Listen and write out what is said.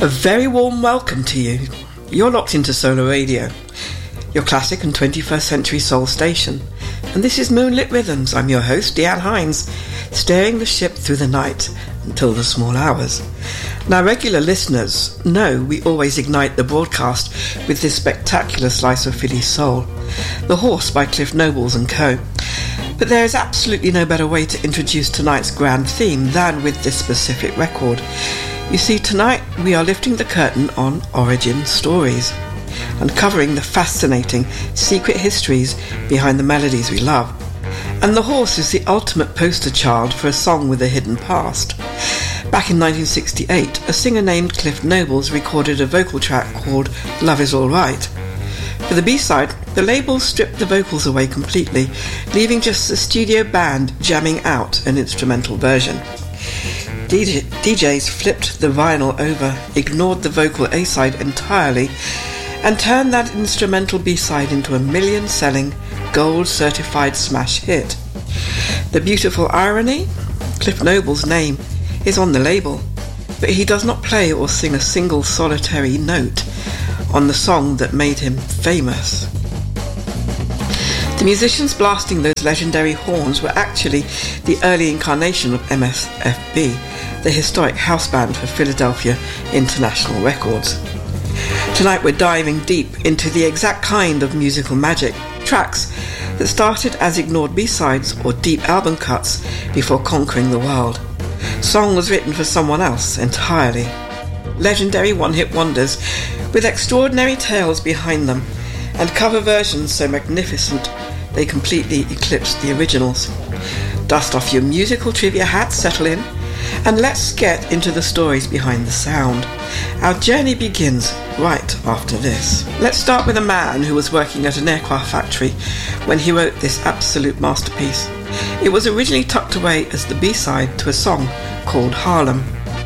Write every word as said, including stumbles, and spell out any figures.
A very warm welcome to you. You're locked into Solar Radio, your classic and twenty-first century soul station. And this is Moonlit Rhythms. I'm your host, Deanne Hines, steering the ship through the night until the small hours. Now, regular listeners know we always ignite the broadcast with this spectacular slice of Philly soul, The Horse by Cliff Nobles and Co. But there is absolutely no better way to introduce tonight's grand theme than with this specific record. You see, tonight we are lifting the curtain on origin stories, uncovering the fascinating secret histories behind the melodies we love. And The Horse is the ultimate poster child for a song with a hidden past. Back in nineteen sixty-eight, a singer named Cliff Nobles recorded a vocal track called Love Is All Right. For the B-side, the label stripped the vocals away completely, leaving just the studio band jamming out an instrumental version. D J, D Js flipped the vinyl over, ignored the vocal A-side entirely, and turned that instrumental B-side into a million-selling, gold-certified smash hit. The beautiful irony? Cliff Nobles' name is on the label, but he does not play or sing a single solitary note on the song that made him famous. The musicians blasting those legendary horns were actually the early incarnation of M S F B, the historic house band for Philadelphia International Records. Tonight we're diving deep into the exact kind of musical magic, tracks that started as ignored B-sides or deep album cuts before conquering the world. Songs written for someone else entirely. Legendary one-hit wonders with extraordinary tales behind them, and cover versions so magnificent they completely eclipsed the originals. Dust off your musical trivia hat, settle in, and let's get into the stories behind the sound. Our journey begins right after this. Let's start with a man who was working at an aircraft factory when he wrote this absolute masterpiece. It was originally tucked away as the B-side to a song called Harlem.